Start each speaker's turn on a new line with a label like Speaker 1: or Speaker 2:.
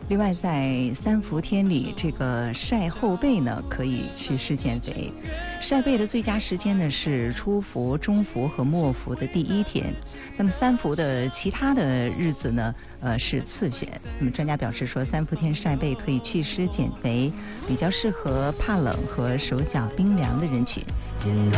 Speaker 1: 另外，在三伏天里，这个晒后背呢，可以祛湿减肥。晒背的最佳时间呢是初伏、中伏和末伏的第1天。那么三伏的其他的日子呢，是次选。那么专家表示说，三伏天晒背可以祛湿减肥，比较适合怕冷和手脚冰凉的人群。